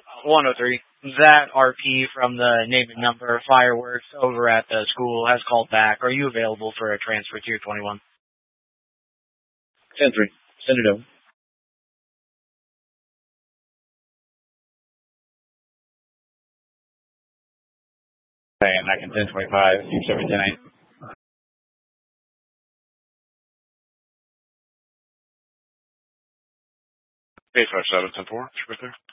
103. That RP from the name and number fireworks over at the school has called back. Are you available for a transfer to your 21? 10-3. Send it over. And I can 1025, 710-8. Eight 5 7 10 4. Right there.